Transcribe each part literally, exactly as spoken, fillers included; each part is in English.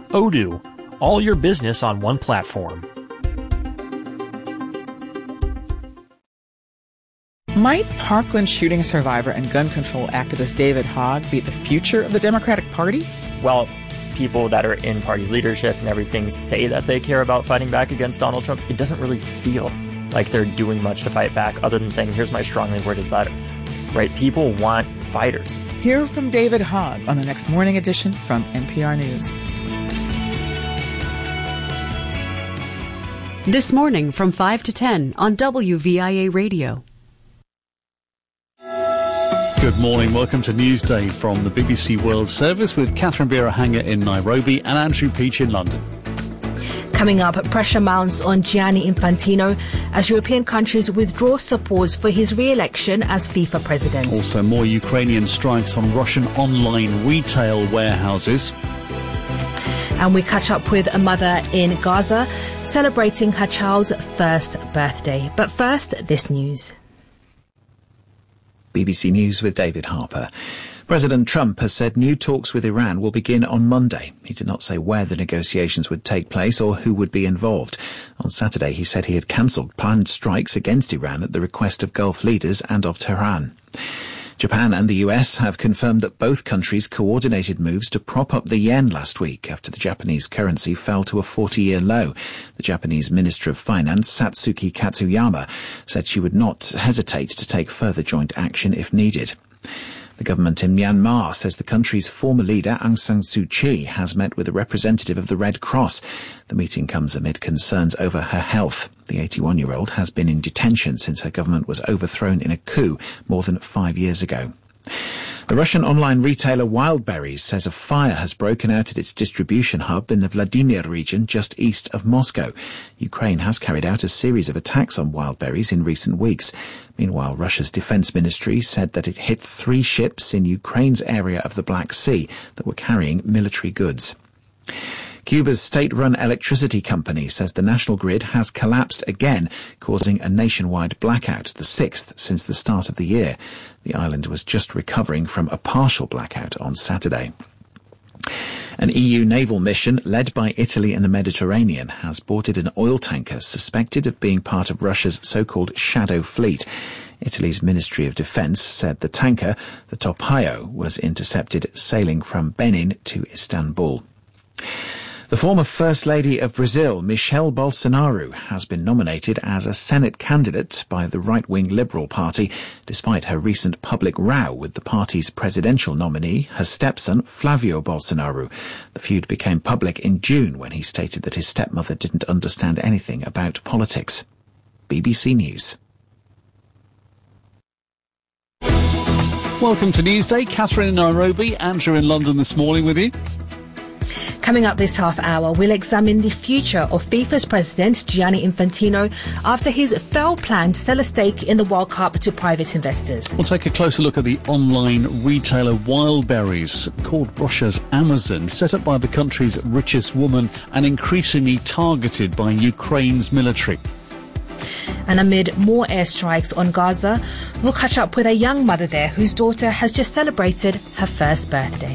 Odoo, all your business on one platform. Might Parkland shooting survivor and gun control activist David Hogg be the future of the Democratic Party? Well, people that are in party leadership and everything say that they care about fighting back against Donald Trump. It doesn't really feel like they're doing much to fight back other than saying, here's my strongly worded letter. Right? People want fighters. Hear from David Hogg on the next morning edition from N P R News. This morning from five to ten on W V I A Radio. Good morning. Welcome to Newsday from the B B C World Service with Catherine Birahanga in Nairobi and Andrew Peach in London. Coming up, pressure mounts on Gianni Infantino as European countries withdraw support for his re-election as FIFA president. Also, more Ukrainian strikes on Russian online retail warehouses. And we catch up with a mother in Gaza celebrating her child's first birthday. But first, this news. B B C News with David Harper. President Trump has said new talks with Iran will begin on Monday. He did not say where the negotiations would take place or who would be involved. On Saturday, he said he had cancelled planned strikes against Iran at the request of Gulf leaders and of Tehran. Japan and the U S have confirmed that both countries coordinated moves to prop up the yen last week after the Japanese currency fell to a forty-year low. The Japanese Minister of Finance, Satsuki Katsuyama, said she would not hesitate to take further joint action if needed. The government in Myanmar says the country's former leader, Aung San Suu Kyi, has met with a representative of the Red Cross. The meeting comes amid concerns over her health. The eighty-one-year-old has been in detention since her government was overthrown in a coup more than five years ago. The Russian online retailer Wildberries says a fire has broken out at its distribution hub in the Vladimir region just east of Moscow. Ukraine has carried out a series of attacks on Wildberries in recent weeks. Meanwhile, Russia's defense ministry said that it hit three ships in Ukraine's area of the Black Sea that were carrying military goods. Cuba's state-run electricity company says the national grid has collapsed again, causing a nationwide blackout, the sixth since the start of the year. The island was just recovering from a partial blackout on Saturday. An E U naval mission led by Italy in the Mediterranean has boarded an oil tanker suspected of being part of Russia's so-called shadow fleet. Italy's Ministry of Defence said the tanker, the Topaio, was intercepted sailing from Benin to Istanbul. The former First Lady of Brazil, Michelle Bolsonaro, has been nominated as a Senate candidate by the right-wing Liberal Party, despite her recent public row with the party's presidential nominee, her stepson, Flavio Bolsonaro. The feud became public in June when he stated that his stepmother didn't understand anything about politics. B B C News. Welcome to Newsday. Catherine in Nairobi, Andrew in London this morning with you. Coming up this half hour, we'll examine the future of FIFA's president, Gianni Infantino, after his failed plan to sell a stake in the World Cup to private investors. We'll take a closer look at the online retailer Wildberries, called Russia's Amazon, set up by the country's richest woman and increasingly targeted by Ukraine's military. And amid more airstrikes on Gaza, we'll catch up with a young mother there whose daughter has just celebrated her first birthday.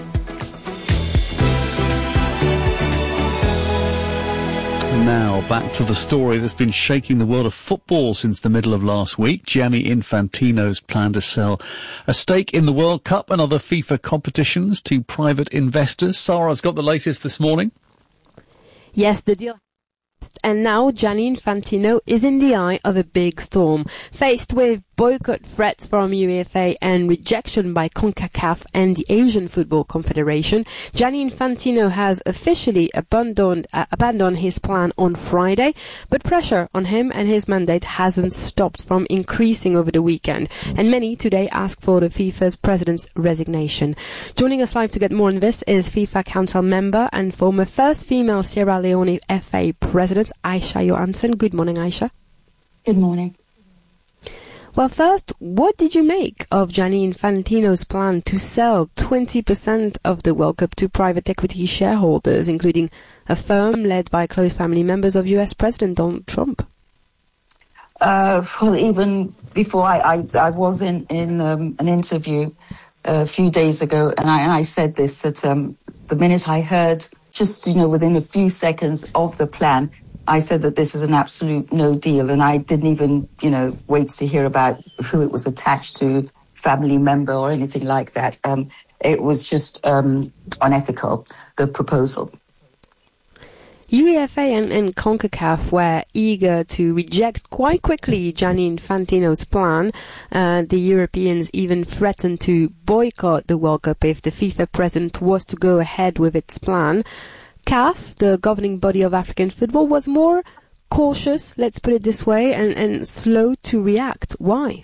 Now, back to the story that's been shaking the world of football since the middle of last week. Gianni Infantino's plan to sell a stake in the World Cup and other FIFA competitions to private investors. Sarah's got the latest this morning. Yes, the deal. And now Gianni Infantino is in the eye of a big storm. Faced with boycott threats from UEFA and rejection by CONCACAF and the Asian Football Confederation, Gianni Infantino has officially abandoned, uh, abandoned his plan on Friday, but pressure on him and his mandate hasn't stopped from increasing over the weekend, and many today ask for the FIFA's president's resignation. Joining us live to get more on this is FIFA Council member and former first female Sierra Leone F A president, Aisha Johansson. Good morning, Aisha. Good morning. Well, first, what did you make of Gianni Infantino's plan to sell twenty percent of the World Cup to private equity shareholders, including a firm led by close family members of U S President Donald Trump? Uh, well, even before I, I, I was in, in um, an interview a few days ago, and I, and I said this, that um, the minute I heard just, you know, within a few seconds of the plan, I said that this is an absolute no deal. And I didn't even, you know, wait to hear about who it was attached to, family member or anything like that. Um, it was just um, unethical, the proposal. UEFA and, and CONCACAF were eager to reject quite quickly Gianni Infantino's plan. Uh, the Europeans even threatened to boycott the World Cup if the FIFA president was to go ahead with its plan. C A F, the governing body of African football, was more cautious, let's put it this way, and, and slow to react. Why?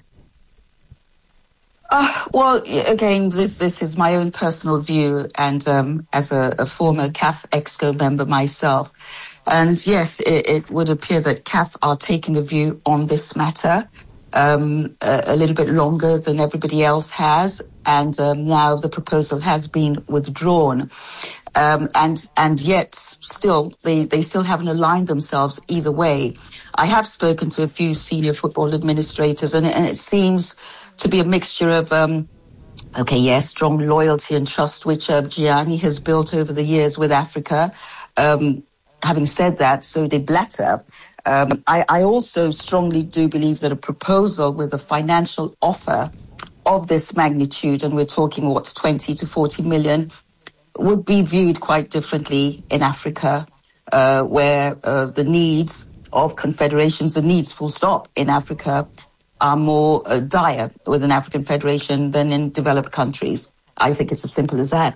Uh, well, again, this this is my own personal view, and um, as a, a former C A F ExCo member myself. And yes, it, it would appear that C A F are taking a view on this matter um, a, a little bit longer than everybody else has, and um, now the proposal has been withdrawn. Um, and and yet, still, they, they still haven't aligned themselves either way. I have spoken to a few senior football administrators, and, and it seems to be a mixture of, um, okay, yes, strong loyalty and trust, which uh, Gianni has built over the years with Africa. Um, having said that, so did Blatter. Um, I, I also strongly do believe that a proposal with a financial offer of this magnitude, and we're talking, what, twenty to forty million, would be viewed quite differently in Africa, uh, where uh, the needs of confederations, the needs full stop in Africa, are more uh, dire with an African federation than in developed countries. I think it's as simple as that.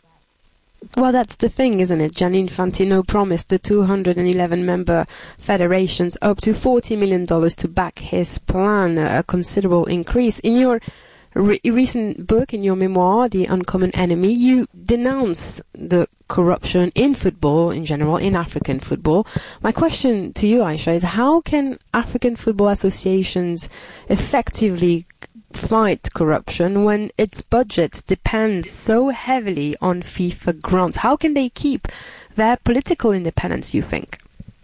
Well, that's the thing, isn't it? Gianni Infantino promised the two hundred eleven member federations up to forty million dollars to back his plan, a considerable increase. In your re- recent book, in your memoir, The Uncommon Enemy, you denounce the corruption in football in general, in African football. My question to you, Aisha, is how can African football associations effectively fight corruption when its budget depends so heavily on FIFA grants? How can they keep their political independence, you think?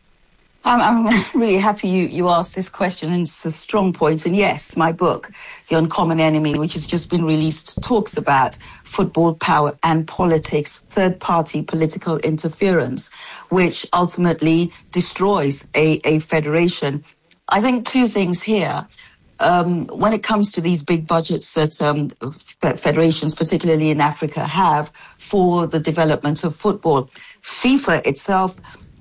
I'm, I'm really happy you, you asked this question, and it's a strong point. And yes, my book, The Uncommon Enemy, which has just been released, talks about football power and politics, third-party political interference, which ultimately destroys a, a federation. I think two things here. Um, when it comes to these big budgets that um, federations, particularly in Africa, have for the development of football, FIFA itself,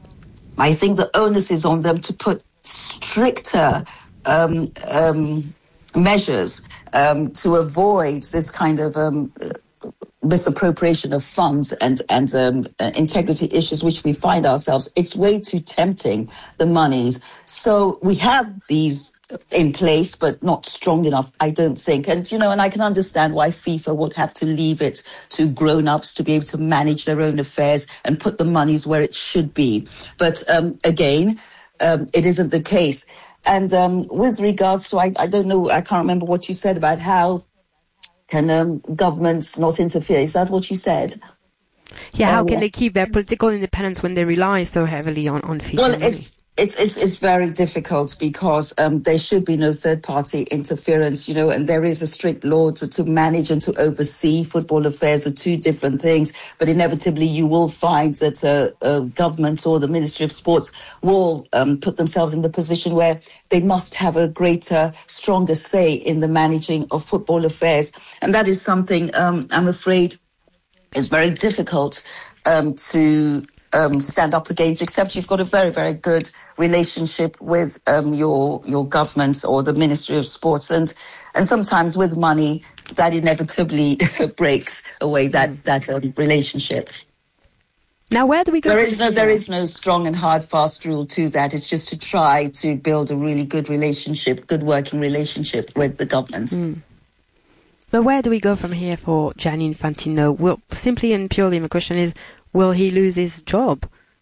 I think the onus is on them to put stricter um, um, measures um, to avoid this kind of um, misappropriation of funds and, and um, uh, integrity issues which we find ourselves. It's way too tempting, the monies. So we have these in place, but not strong enough, I don't think. And, you know, and I can understand why FIFA would have to leave it to grown-ups to be able to manage their own affairs and put the monies where it should be. But um, again, um, it isn't the case. And um, with regards to, I, I don't know, I can't remember what you said about how can um, governments not interfere. Is that what you said? Yeah, how um, can they keep their political independence when they rely so heavily on, on FIFA? Well, it's It's, it's, it's very difficult because um, there should be no third-party interference, you know, and there is a strict law to, to manage and to oversee football affairs are two different things. But inevitably, you will find that uh, uh, governments or the Ministry of Sports will um, put themselves in the position where they must have a greater, stronger say in the managing of football affairs. And that is something um, I'm afraid is very difficult um, to Um, stand up against, except you've got a very, very good relationship with um, your your governments or the Ministry of Sports, and and sometimes with money that inevitably breaks away that that um, relationship. Now, where do we go? There is no there is no strong and hard, fast rule to that. It's just to try to build a really good relationship, good working relationship with the governments. Mm. But where do we go from here for Gianni Infantino? Well, simply and purely, my question is, will he lose his job?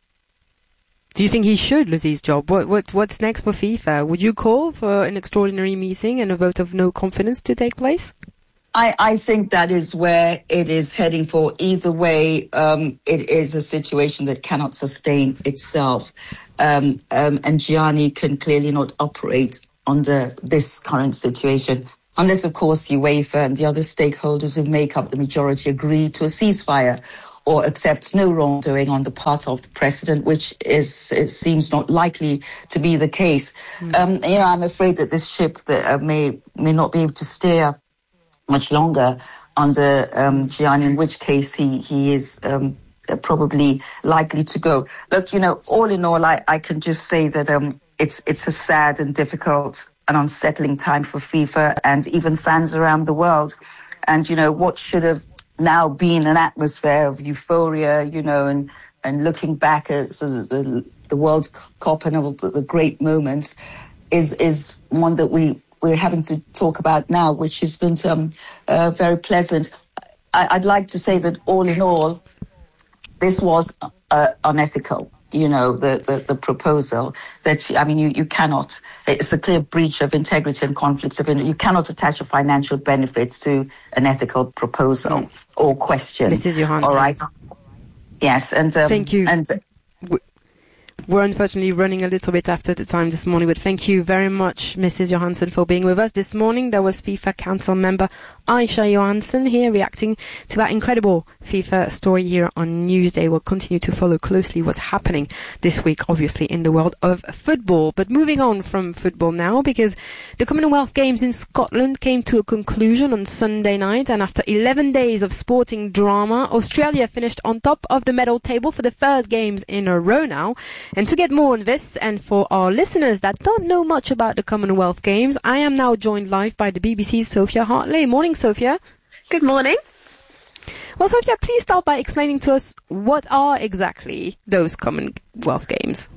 Do you think he should lose his job? What, what, what's next for FIFA? Would you call for an extraordinary meeting and a vote of no confidence to take place? I, I think that is where it is heading for. Either way, um, it is a situation that cannot sustain itself. Um, um, and Gianni can clearly not operate under this current situation. Unless, of course, UEFA and the other stakeholders who make up the majority agree to a ceasefire or accept no wrongdoing on the part of the president, which is it seems not likely to be the case. Mm. Um, you know, I'm afraid that this ship that uh, may may not be able to steer much longer under um, Gianni, in which case he he is um, probably likely to go. Look, you know, all in all, I, I can just say that um, it's it's a sad and difficult and unsettling time for FIFA and even fans around the world. And you know, what should have now been an atmosphere of euphoria, you know, and, and looking back at sort of the, the World Cup and all the, the great moments is is one that we, we're having to talk about now, which isn't um, uh, very pleasant. I, I'd like to say that all in all, this was uh, unethical, you know, the, the, the proposal that, I mean, you, you cannot, it's a clear breach of integrity and conflicts of interest. You cannot attach a financial benefits to an ethical proposal mm. or question. Missus Johansson. All right. Yes. And, um, Thank you. And, We're unfortunately running a little bit after the time this morning, but thank you very much, Missus Johansson, for being with us this morning. That was FIFA Council member Aisha Johansson here reacting to that incredible FIFA story here on Newsday. We'll continue to follow closely what's happening this week, obviously, in the world of football. But moving on from football now, because the Commonwealth Games in Scotland came to a conclusion on Sunday night, and after eleven days of sporting drama, Australia finished on top of the medal table for the first games in a row now. And to get more on this, and for our listeners that don't know much about the Commonwealth Games, I am now joined live by the B B C's Sophia Hartley. Morning, Sophia. Good morning. Well, Sophia, please start by explaining to us what are exactly those Commonwealth Games.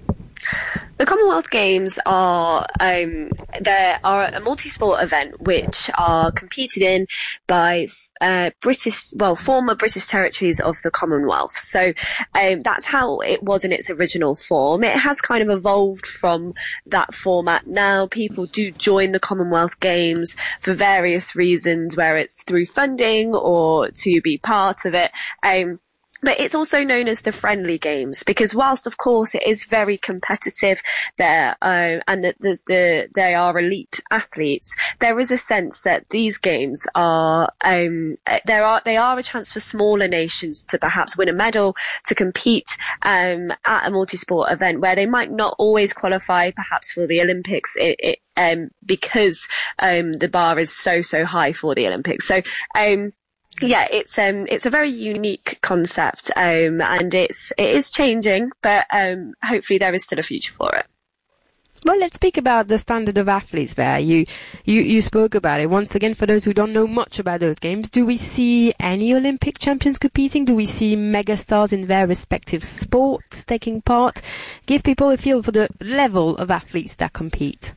The Commonwealth Games are um, there are a multi-sport event which are competed in by uh, British, well, former British territories of the Commonwealth. So um, that's how it was in its original form. It has kind of evolved from that format now. People do join the Commonwealth Games for various reasons, where it's through funding or to be part of it. Um, But it's also known as the friendly games because whilst, of course, it is very competitive there, uh, and that there's the, they are elite athletes, there is a sense that these games are, um, there are, they are a chance for smaller nations to perhaps win a medal, to compete, um, at a multi-sport event where they might not always qualify perhaps for the Olympics, it, it, um, because, um, the bar is so, so high for the Olympics. So, um, Yeah, it's um it's a very unique concept, um and it's it is changing, but um hopefully there is still a future for it. Well, let's speak about the standard of athletes there. You you you spoke about it. Once again, for those who don't know much about those games, do we see any Olympic champions competing? Do we see megastars in their respective sports taking part? Give people a feel for the level of athletes that compete.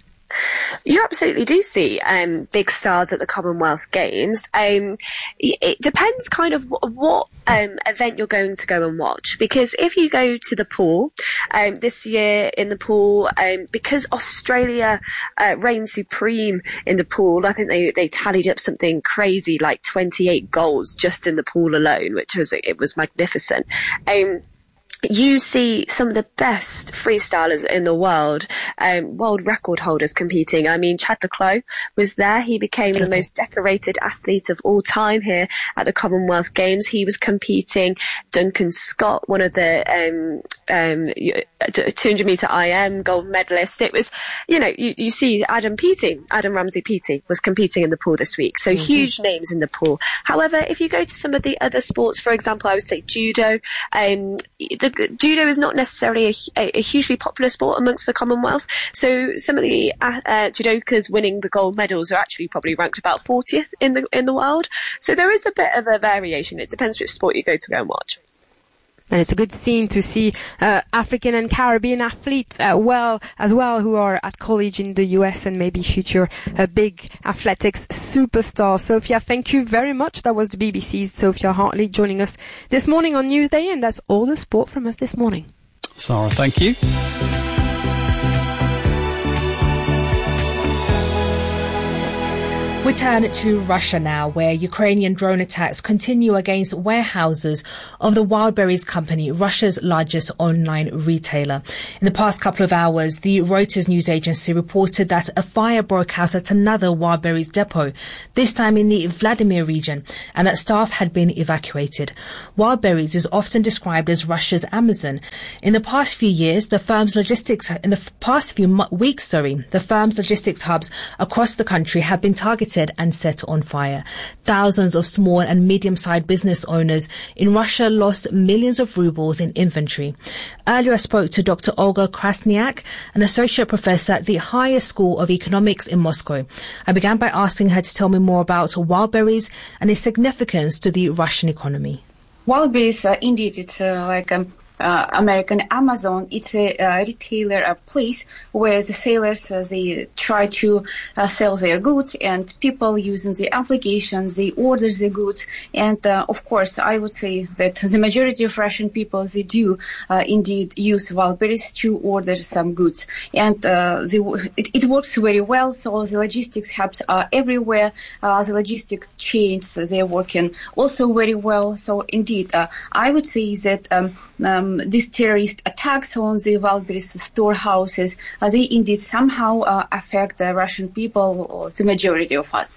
You absolutely do see um, big stars at the Commonwealth Games. Um, it depends kind of what, what um, event you're going to go and watch. Because if you go to the pool, um, this year in the pool, um, because Australia uh, reigned supreme in the pool, I think they, they tallied up something crazy like twenty-eight goals just in the pool alone, which was it was magnificent. Um, You see some of the best freestylers in the world, um, world record holders competing. I mean, Chad le Clos was there. He became the most decorated athlete of all time here at the Commonwealth Games. He was competing. Duncan Scott, one of the um, um, two hundred meter I M gold medalist. It was, you know, you, you see Adam Peaty, Adam Ramsey Peaty was competing in the pool this week. So mm-hmm. huge names in the pool. However, if you go to some of the other sports, for example, I would say judo, um, the Judo is not necessarily a, a, a hugely popular sport amongst the Commonwealth, so some of the uh, uh, judokas winning the gold medals are actually probably ranked about fortieth in the in the world. So there is a bit of a variation. It depends which sport you go to go and watch. And it's a good scene to see uh, African and Caribbean athletes uh, well as well who are at college in the U S and maybe future uh, big athletics superstars. Sophia, thank you very much. That was the B B C's Sophia Hartley joining us this morning on Newsday, and that's all the sport from us this morning. Sarah, thank you. We turn to Russia now, where Ukrainian drone attacks continue against warehouses of the Wildberries company, Russia's largest online retailer. In the past couple of hours, the Reuters news agency reported that a fire broke out at another Wildberries depot, this time in the Vladimir region, and that staff had been evacuated. Wildberries is often described as Russia's Amazon. In the past few years, the firm's logistics, in the past few mo- weeks, sorry, the firm's logistics hubs across the country have been targeted and set on fire. Thousands of small and medium-sized business owners in Russia lost millions of rubles in inventory. Earlier I spoke to Doctor Olga Krasniak, an associate professor at the Higher School of Economics in Moscow. I began by asking her to tell me more about Wildberries and its significance to the Russian economy. Wildberries, uh, indeed, it's uh, like um, Uh, American Amazon. It's a uh, retailer, a place where the sellers, uh, they try to uh, sell their goods, and people using the applications, they order the goods. And uh, of course, I would say that the majority of Russian people, they do uh, indeed use Wildberries to order some goods. And uh, they, it, it works very well. So the logistics hubs are everywhere. Uh, the logistics chains, they're working also very well. So indeed, uh, I would say that um, um, these terrorist attacks on the Wildberries storehouses, uh, they indeed somehow uh, affect the Russian people, or the majority of us.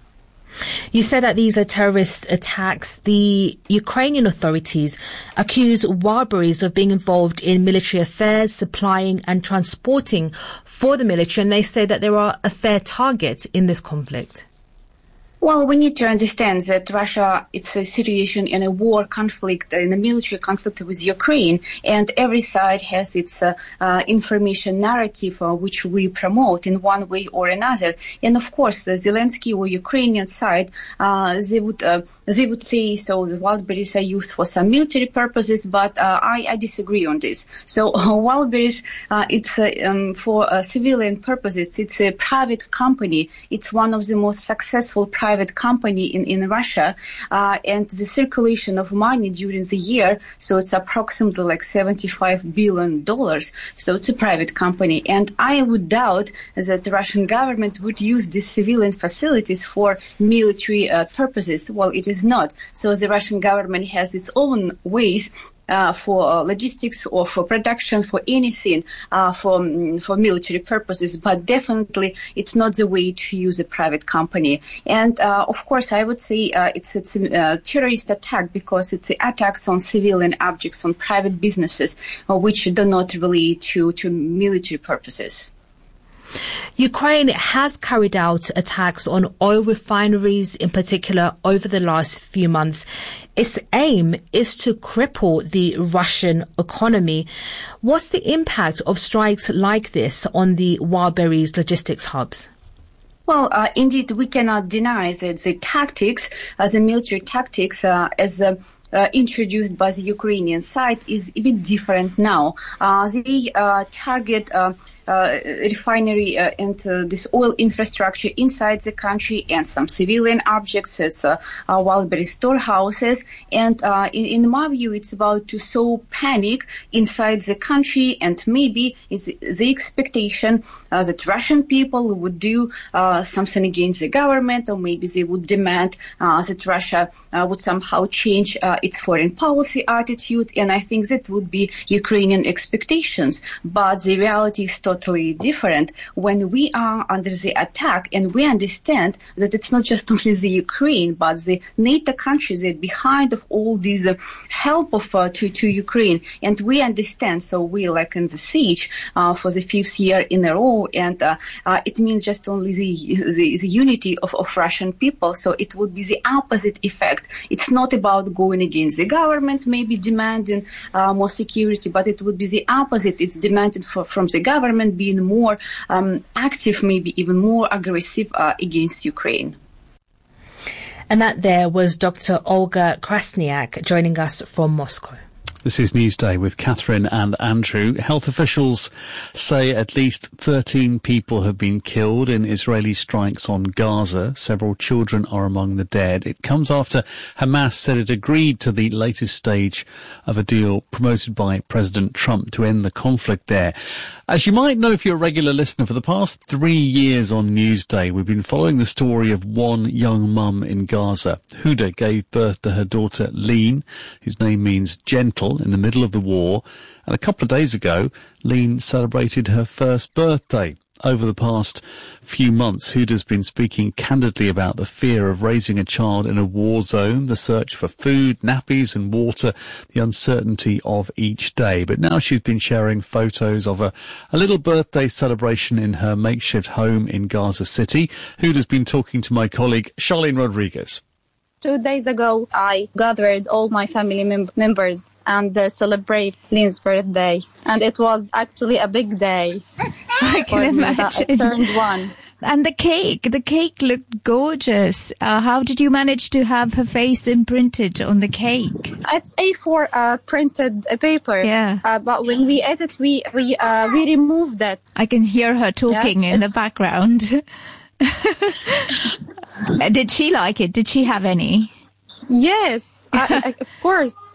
You said that these are terrorist attacks. The Ukrainian authorities accuse Wildberries of being involved in military affairs, supplying and transporting for the military, and they say that there are a fair target in this conflict. Well, we need to understand that Russia, it's a situation in a war conflict, in a military conflict with Ukraine, and every side has its uh, uh, information narrative uh, which we promote in one way or another. And of course, the Zelensky or Ukrainian side, uh, they would uh, they would say so the Wildberries are used for some military purposes, but uh, I, I disagree on this. So uh, Wildberries, uh, it's uh, um, for uh, civilian purposes. It's a private company. It's one of the most successful private private company in, in Russia, uh, and the circulation of money during the year, so it's approximately like seventy-five billion dollars. So it's a private company. And I would doubt that the Russian government would use these civilian facilities for military uh, purposes. Well, it is not. So the Russian government has its own ways Uh, for uh, logistics or for production, for anything, uh, for um, for military purposes, but definitely it's not the way to use a private company. And uh, of course, I would say uh, it's it's a uh, terrorist attack because it's the attacks on civilian objects, on private businesses, uh, which do not relate to to military purposes. Ukraine has carried out attacks on oil refineries, in particular, over the last few months. Its aim is to cripple the Russian economy. What's the impact of strikes like this on the Wildberries logistics hubs? Well, uh, indeed, we cannot deny that the tactics, uh, the military tactics, uh, as uh, Uh, introduced by the Ukrainian side is a bit different now. Uh, they uh, target uh, uh, refinery uh, and uh, this oil infrastructure inside the country and some civilian objects as uh, uh, Wildberries storehouses. And uh, in, in my view, it's about to sow panic inside the country, and maybe is the expectation uh, that Russian people would do uh, something against the government, or maybe they would demand uh, that Russia uh, would somehow change uh, its foreign policy attitude, and I think that would be Ukrainian expectations. But the reality is totally different. When we are under the attack, and we understand that it's not just only the Ukraine, but the NATO countries are behind of all this uh, help of uh, to, to Ukraine, and we understand, so we're like in the siege uh, for the fifth year in a row, and uh, uh, it means just only the, the, the unity of, of Russian people, so it would be the opposite effect. It's not about going against the government, maybe demanding uh, more security, but it would be the opposite. It's demanded for, from the government being more um, active, maybe even more aggressive uh, against Ukraine. And that there was Doctor Olga Krasniak joining us from Moscow. This is Newsday with Catherine and Andrew. Health officials say at least thirteen people have been killed in Israeli strikes on Gaza. Several children are among the dead. It comes after Hamas said it agreed to the latest stage of a deal promoted by President Trump to end the conflict there. As you might know if you're a regular listener, for the past three years on Newsday, we've been following the story of one young mum in Gaza. Huda gave birth to her daughter Leen, whose name means gentle, in the middle of the war. And a couple of days ago, Leen celebrated her first birthday. Over the past few months, Huda's been speaking candidly about the fear of raising a child in a war zone, the search for food, nappies and water, the uncertainty of each day. But now she's been sharing photos of a, a little birthday celebration in her makeshift home in Gaza City. Huda's been talking to my colleague, Charlene Rodriguez. Two days ago, I gathered all my family mem- members and uh, celebrate Leen's birthday. And it was actually a big day. I can imagine. I turned one. And the cake, the cake looked gorgeous. Uh, how did you manage to have her face imprinted on the cake? It's A four uh, printed paper. Yeah. Uh, but when we edit, we we uh, we removed that. I can hear her talking yes, in the background. Did she like it? Did she have any? Yes, I, I, of course.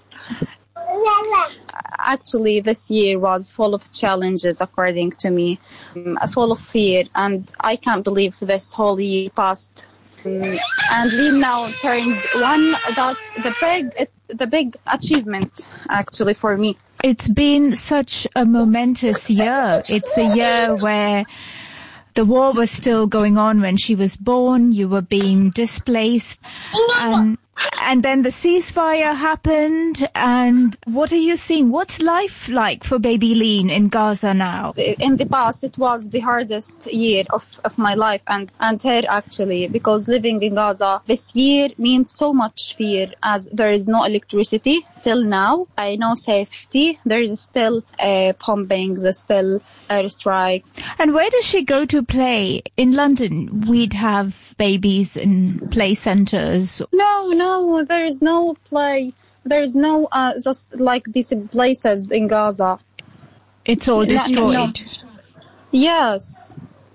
Actually, this year was full of challenges, according to me, um, full of fear, and I can't believe this whole year passed. Um, and Leen now turned one. That's the big, the big achievement, actually, for me. It's been such a momentous year. It's a year where the war was still going on when she was born. You were being displaced. And, and then the ceasefire happened. And what are you seeing? What's life like for baby Leen in Gaza now? In the past, it was the hardest year of, of my life and, and her, actually, because living in Gaza this year means so much fear, as there is no electricity till now. I no safety. There is still uh, bombing, there's still airstrike. And where does she go to play? In London, we'd have babies in play centres. No, no, there is no play. There is no, uh, just like these places in Gaza. It's all destroyed. No, no. Yes.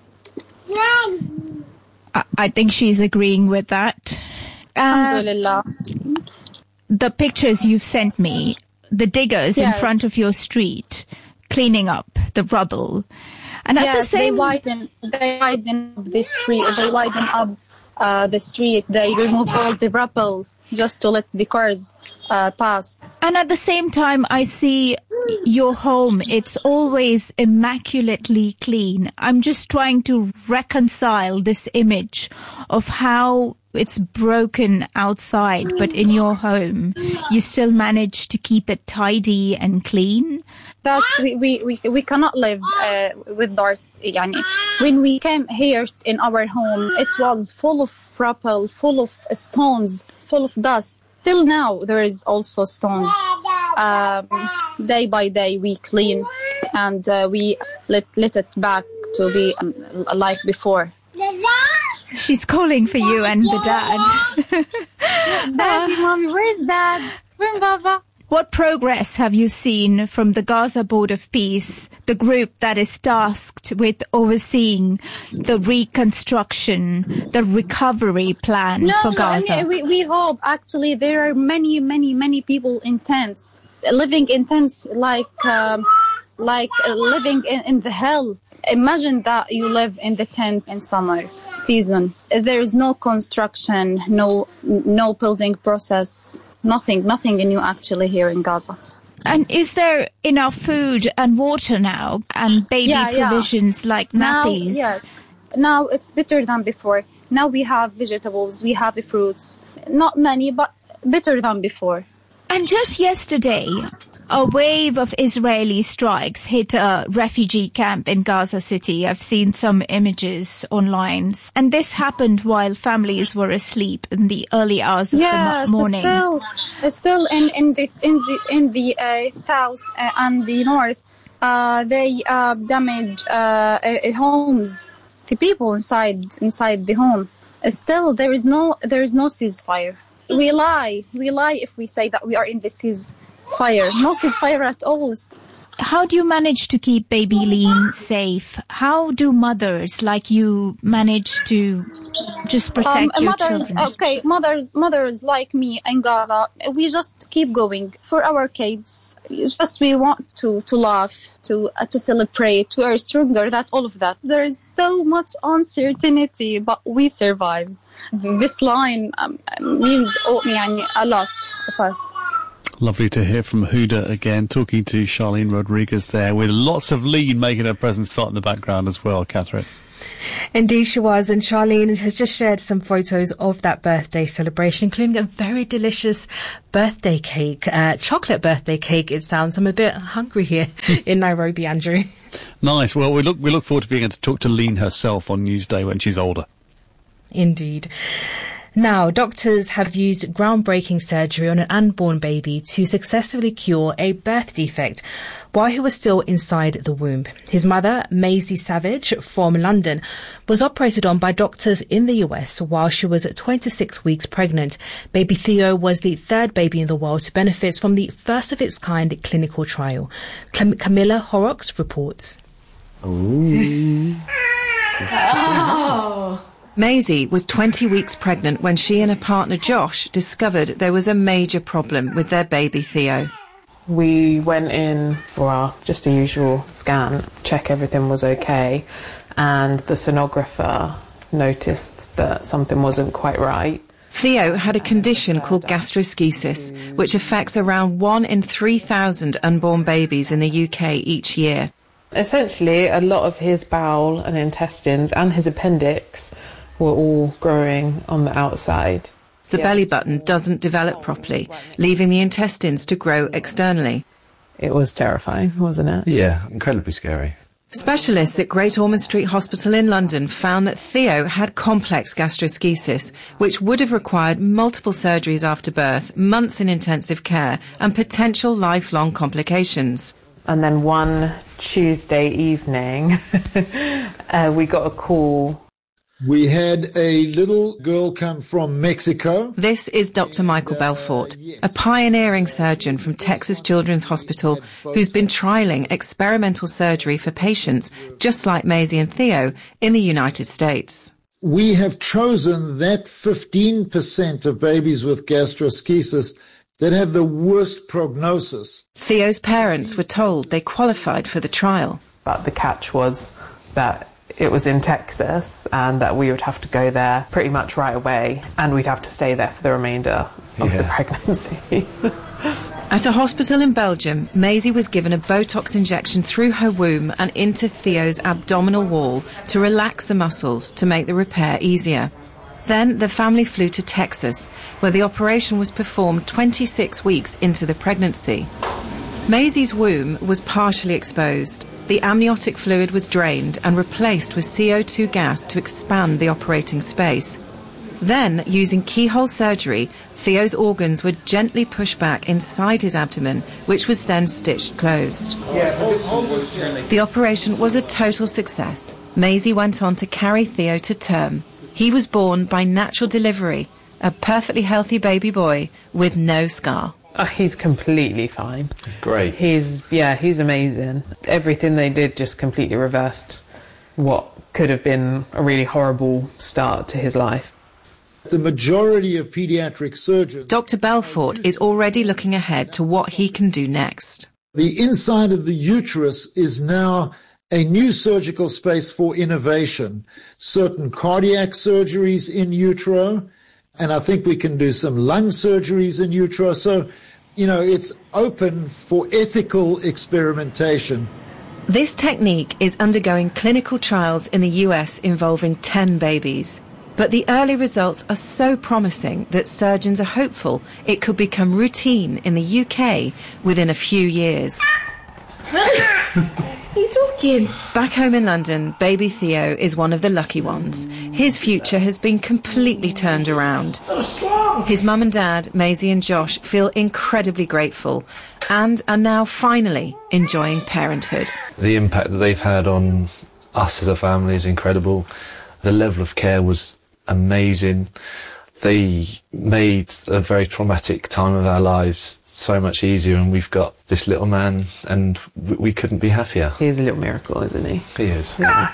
I, I think she's agreeing with that. Alhamdulillah. Uh, the pictures you've sent me, the diggers yes. in front of your street, cleaning up the rubble. And at yes, the same... they widen, they widen up the street, they widen up uh, the street, they remove all the rubble just to let the cars uh, pass. And at the same time, I see your home. It's always immaculately clean. I'm just trying to reconcile this image of how it's broken outside, but in your home, you still manage to keep it tidy and clean. That's we we we, we cannot live uh, with dirt. Yani, when we came here in our home, it was full of rubble, full of stones, full of dust. Till now, there is also stones. Um, day by day, we clean and uh, we let let it back to be um, like before. She's calling for you and the dad. Daddy, mommy, where's dad? Where's Baba? What progress have you seen from the Gaza Board of Peace, the group that is tasked with overseeing the reconstruction, the recovery plan no, for Gaza? I mean, we, we hope, actually, there are many, many, many people in tents, living in tents like, um, like uh, living in, in the hell. Imagine that you live in the tent in summer season. There is no construction, no no building process, nothing, nothing new actually here in Gaza. And is there enough food and water now, and baby yeah, provisions yeah. like now, nappies? Yes. Now it's better than before. Now we have vegetables, we have fruits. Not many, but better than before. And just yesterday, a wave of Israeli strikes hit a refugee camp in Gaza City. I've seen some images online. And this happened while families were asleep in the early hours of yes, the morning. Still, still in, in the in the in the uh, south uh, and the north, uh, they uh, damage uh, uh, homes. The people inside inside the home. Uh, still, there is no there is no ceasefire. We lie. We lie if we say that we are in the cease. ceasefire, no ceasefire at all. How do you manage to keep baby Lean safe? How do mothers like you manage to just protect um, your mothers, children? Okay, mothers, mothers like me in Gaza, we just keep going for our kids. Just we want to to laugh, to uh, to celebrate. We are stronger. That all of that. There is so much uncertainty, but we survive. This line um, means oh, يعني, a lot of us. Lovely to hear from Huda again, talking to Charlene Rodriguez there, with lots of Lean making her presence felt in the background as well, Catherine. Indeed she was, and Charlene has just shared some photos of that birthday celebration, including a very delicious birthday cake, uh, chocolate birthday cake it sounds. I'm a bit hungry here in Nairobi, Andrew. Nice. Well, we look we look forward to being able to talk to Lean herself on Newsday when she's older. Indeed. Now, doctors have used groundbreaking surgery on an unborn baby to successfully cure a birth defect while he was still inside the womb. His mother, Maisie Savage, from London, was operated on by doctors in the U S while she was twenty-six weeks pregnant. Baby Theo was the third baby in the world to benefit from the first of its kind clinical trial. Cam- Camilla Horrocks reports. Ooh. Oh. Maisie was twenty weeks pregnant when she and her partner Josh discovered there was a major problem with their baby Theo. We went in for our just a usual scan, check everything was okay, and the sonographer noticed that something wasn't quite right. Theo had a condition called gastroschisis, which affects around one in three thousand unborn babies in the U K each year. Essentially, a lot of his bowel and intestines and his appendix were all growing on the outside. The yes. belly button doesn't develop properly, leaving the intestines to grow externally. It was terrifying, wasn't it? Yeah, incredibly scary. Specialists at Great Ormond Street Hospital in London found that Theo had complex gastroschisis, which would have required multiple surgeries after birth, months in intensive care, and potential lifelong complications. And then one Tuesday evening, uh, we got a call. We had a little girl come from Mexico. This is Doctor Michael Belfort, a pioneering surgeon from Texas Children's Hospital who's been trialling experimental surgery for patients just like Maisie and Theo in the United States. We have chosen that fifteen percent of babies with gastroschisis that have the worst prognosis. Theo's parents were told they qualified for the trial. But the catch was that it was in Texas and that we would have to go there pretty much right away and we'd have to stay there for the remainder of yeah. the pregnancy. At a hospital in Belgium, Maisie was given a Botox injection through her womb and into Theo's abdominal wall to relax the muscles to make the repair easier. Then the family flew to Texas, where the operation was performed twenty-six weeks into the pregnancy. Maisie's womb was partially exposed. The amniotic fluid was drained and replaced with C O two gas to expand the operating space. Then, using keyhole surgery, Theo's organs were gently pushed back inside his abdomen, which was then stitched closed. The operation was a total success. Maisie went on to carry Theo to term. He was born by natural delivery, a perfectly healthy baby boy with no scar. Oh, he's completely fine. He's great. He's, yeah, he's amazing. Everything they did just completely reversed what could have been a really horrible start to his life. The majority of pediatric surgeons... Doctor Belfort is already looking ahead to what he can do next. The inside of the uterus is now a new surgical space for innovation. Certain cardiac surgeries in utero, and I think we can do some lung surgeries in utero. So, you know, it's open for ethical experimentation. This technique is undergoing clinical trials in the U S involving ten babies. But the early results are so promising that surgeons are hopeful it could become routine in the U K within a few years. You talking? Back home in London, baby Theo is one of the lucky ones. His future has been completely turned around. So strong. His mum and dad, Maisie and Josh, feel incredibly grateful and are now finally enjoying parenthood. The impact that they've had on us as a family is incredible. The level of care was amazing. They made a very traumatic time of our lives so much easier, and we've got this little man, and we, we couldn't be happier. He is a little miracle, isn't he? He is. Yeah.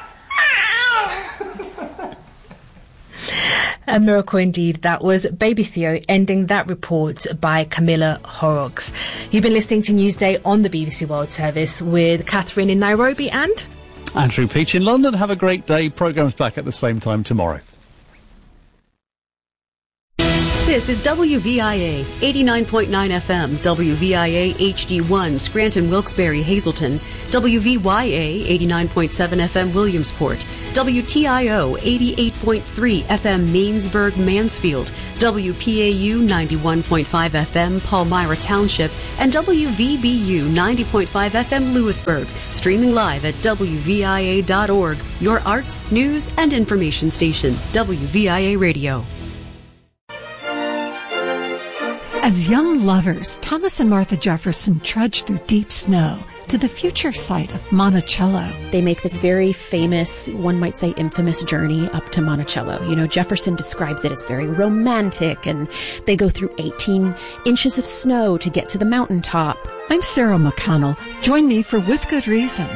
A miracle indeed. That was Baby Theo, ending that report by Camilla Horrocks. You've been listening to Newsday on the B B C World Service with Catherine in Nairobi and Andrew Peach in London. Have a great day. Programme's back at the same time tomorrow. This is W V I A eighty-nine point nine F M, W V I A H D one, Scranton, Wilkes-Barre, Hazleton, W V Y A eighty-nine point seven F M, Williamsport, W T I O eighty-eight point three F M, Mainsburg, Mansfield, W P A U ninety-one point five F M, Palmyra Township, and W V B U ninety point five F M, Lewisburg. Streaming live at W V I A dot org, your arts, news, and information station, W V I A Radio. As young lovers, Thomas and Martha Jefferson trudge through deep snow to the future site of Monticello. They make this very famous, one might say infamous journey up to Monticello. You know, Jefferson describes it as very romantic, and they go through eighteen inches of snow to get to the mountaintop. I'm Sarah McConnell. Join me for With Good Reason.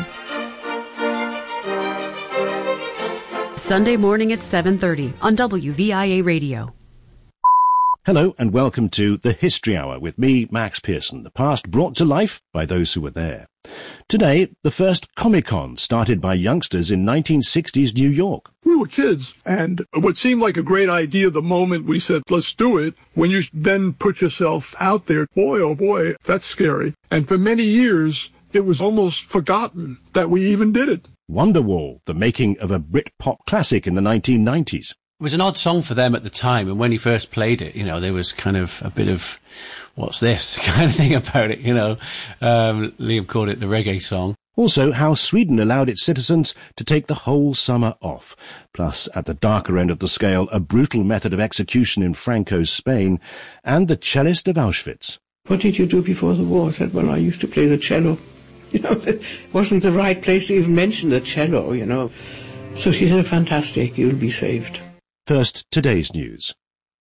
Sunday morning at seven thirty on W V I A Radio. Hello and welcome to The History Hour with me, Max Pearson, the past brought to life by those who were there. Today, the first Comic-Con started by youngsters in nineteen sixties New York. We were kids, and what seemed like a great idea the moment we said, let's do it, when you then put yourself out there, boy, oh boy, that's scary. And for many years, it was almost forgotten that we even did it. Wonderwall, the making of a Britpop classic in the nineteen nineties. It was an odd song for them at the time, and when he first played it, you know, there was kind of a bit of, what's this kind of thing about it, you know. Um, Liam called it the reggae song. Also, how Sweden allowed its citizens to take the whole summer off. Plus, at the darker end of the scale, a brutal method of execution in Franco's Spain, and the cellist of Auschwitz. What did you do before the war? I said, well, I used to play the cello. You know, it wasn't the right place to even mention the cello, you know. So she said, fantastic, you'll be saved. First, today's news.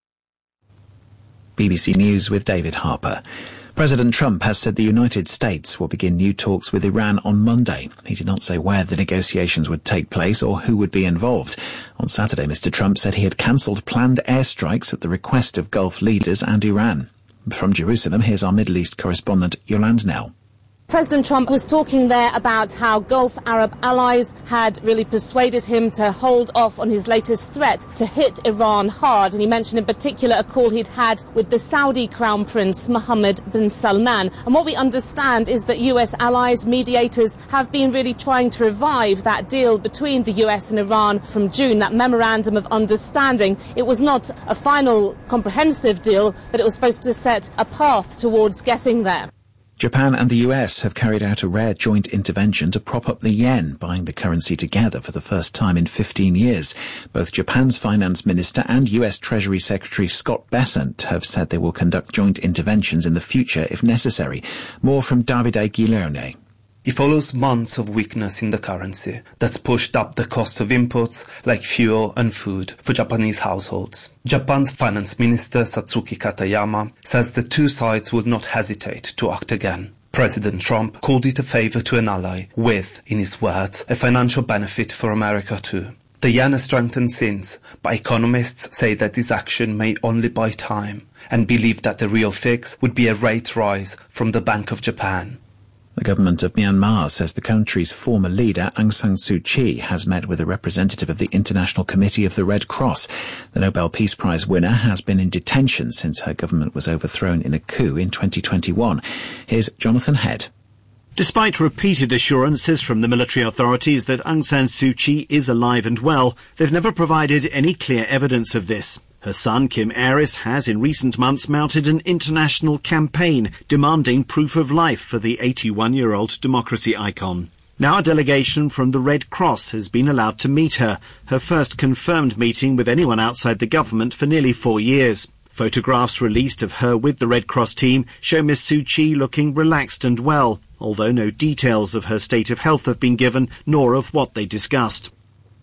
B B C News with David Harper. President Trump has said the United States will begin new talks with Iran on Monday. He did not say where the negotiations would take place or who would be involved. On Saturday, Mister Trump said he had cancelled planned airstrikes at the request of Gulf leaders and Iran. From Jerusalem, here's our Middle East correspondent, Yolande Nell. President Trump was talking there about how Gulf Arab allies had really persuaded him to hold off on his latest threat to hit Iran hard. And he mentioned in particular a call he'd had with the Saudi Crown Prince Mohammed bin Salman. And what we understand is that U S allies, mediators, have been really trying to revive that deal between the U S and Iran from June, that memorandum of understanding. It was not a final comprehensive deal, but it was supposed to set a path towards getting there. Japan and the U S have carried out a rare joint intervention to prop up the yen, buying the currency together for the first time in fifteen years. Both Japan's finance minister and U S Treasury Secretary Scott Bessent have said they will conduct joint interventions in the future if necessary. More from Davide Guilherme. It follows months of weakness in the currency that's pushed up the cost of inputs like fuel and food for Japanese households. Japan's finance minister Satsuki Katayama says the two sides would not hesitate to act again. President Trump called it a favor to an ally with, in his words, a financial benefit for America too. The yen has strengthened since, but economists say that this action may only buy time and believe that the real fix would be a rate rise from the Bank of Japan. The government of Myanmar says the country's former leader, Aung San Suu Kyi, has met with a representative of the International Committee of the Red Cross. The Nobel Peace Prize winner has been in detention since her government was overthrown in a coup in twenty twenty-one. Here's Jonathan Head. Despite repeated assurances from the military authorities that Aung San Suu Kyi is alive and well, they've never provided any clear evidence of this. Her son, Kim Aris, has in recent months mounted an international campaign demanding proof of life for the eighty-one-year-old democracy icon. Now a delegation from the Red Cross has been allowed to meet her, her first confirmed meeting with anyone outside the government for nearly four years. Photographs released of her with the Red Cross team show Miss Suu Kyi looking relaxed and well, although no details of her state of health have been given, nor of what they discussed.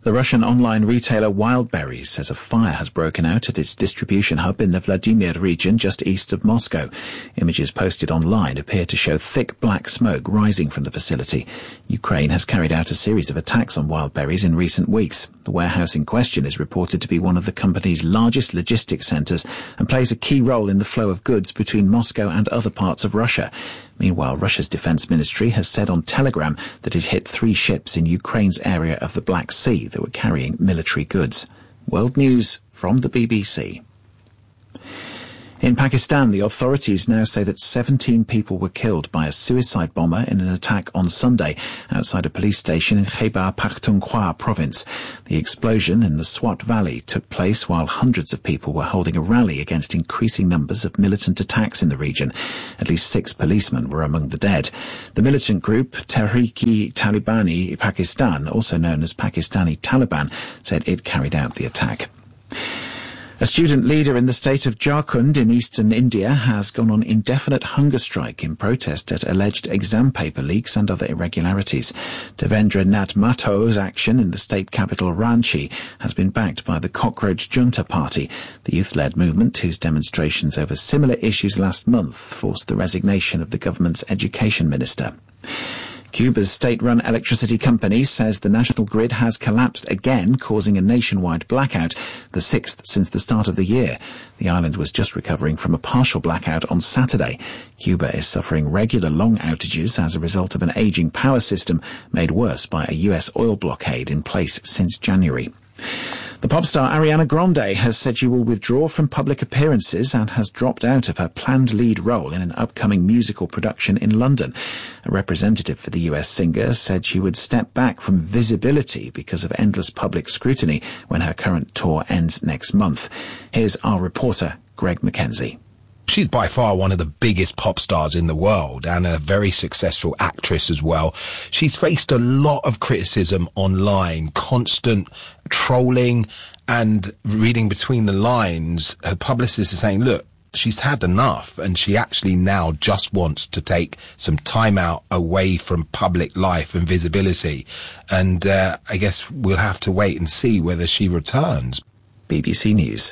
The Russian online retailer Wildberries says a fire has broken out at its distribution hub in the Vladimir region just east of Moscow. Images posted online appear to show thick black smoke rising from the facility. Ukraine has carried out a series of attacks on Wildberries in recent weeks. The warehouse in question is reported to be one of the company's largest logistics centres and plays a key role in the flow of goods between Moscow and other parts of Russia. Meanwhile, Russia's defence ministry has said on Telegram that it hit three ships in Ukraine's area of the Black Sea that were carrying military goods. World News from the B B C. In Pakistan, the authorities now say that seventeen people were killed by a suicide bomber in an attack on Sunday outside a police station in Khyber Pakhtunkhwa province. The explosion in the Swat Valley took place while hundreds of people were holding a rally against increasing numbers of militant attacks in the region. At least six policemen were among the dead. The militant group Tehreek-e-Taliban Pakistan, also known as Pakistani Taliban, said it carried out the attack. A student leader in the state of Jharkhand in eastern India has gone on indefinite hunger strike in protest at alleged exam paper leaks and other irregularities. Devendra Nath Mathur's action in the state capital Ranchi has been backed by the Cockroach Junta Party, the youth-led movement whose demonstrations over similar issues last month forced the resignation of the government's education minister. Cuba's state-run electricity company says the national grid has collapsed again, causing a nationwide blackout, the sixth since the start of the year. The island was just recovering from a partial blackout on Saturday. Cuba is suffering regular long outages as a result of an aging power system made worse by a U S oil blockade in place since January. The pop star Ariana Grande has said she will withdraw from public appearances and has dropped out of her planned lead role in an upcoming musical production in London. A representative for the U S singer said she would step back from visibility because of endless public scrutiny when her current tour ends next month. Here's our reporter, Greg Mackenzie. She's by far one of the biggest pop stars in the world and a very successful actress as well. She's faced a lot of criticism online, constant trolling, and reading between the lines. Her publicist is saying, look, she's had enough, and she actually now just wants to take some time out away from public life and visibility. And uh, I guess we'll have to wait and see whether she returns. B B C News.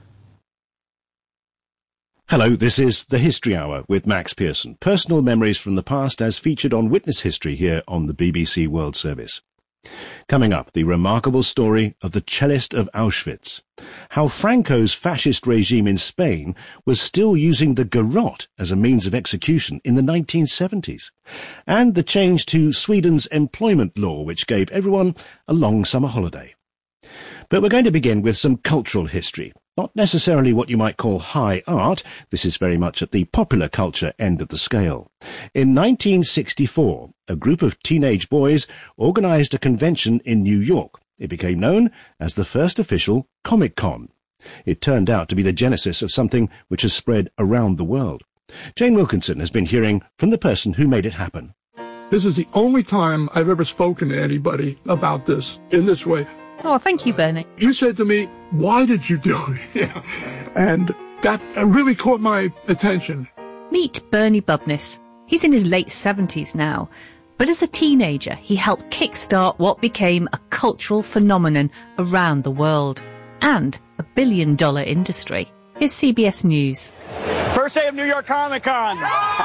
Hello, this is The History Hour with Max Pearson. Personal memories from the past as featured on Witness History here on the B B C World Service. Coming up, the remarkable story of the cellist of Auschwitz. How Franco's fascist regime in Spain was still using the garrote as a means of execution in the nineteen seventies. And the change to Sweden's employment law, which gave everyone a long summer holiday. But we're going to begin with some cultural history. Not necessarily what you might call high art. This is very much at the popular culture end of the scale. In nineteen sixty-four, a group of teenage boys organised a convention in New York. It became known as the first official Comic-Con. It turned out to be the genesis of something which has spread around the world. Jane Wilkinson has been hearing from the person who made it happen. This is the only time I've ever spoken to anybody about this in this way. Oh, thank you, Bernie. You said to me, why did you do it? Yeah. And that really caught my attention. Meet Bernie Bubness. He's in his late seventies now. But as a teenager, he helped kickstart what became a cultural phenomenon around the world. And a billion-dollar industry. Here's C B S News. First day of New York Comic Con.